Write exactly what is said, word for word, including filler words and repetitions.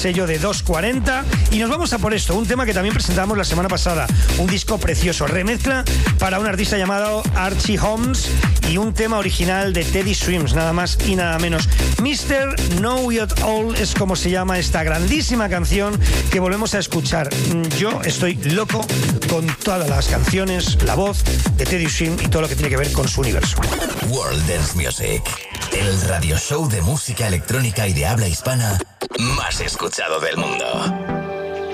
sello de dos cuarenta, y nos vamos a por esto, un tema que también presentamos la semana pasada, un disco precioso, remezcla para un artista llamado Archie Holmes y un tema original de Teddy Swims, nada más y nada menos. mister Know It All es como se llama esta grandísima canción que volvemos a escuchar. Yo estoy loco con todas las canciones, la voz de Teddy Swims y todo lo que tiene que ver con su universo. World Dance Music, el radio show de música electrónica y de habla hispana más escuchado del mundo.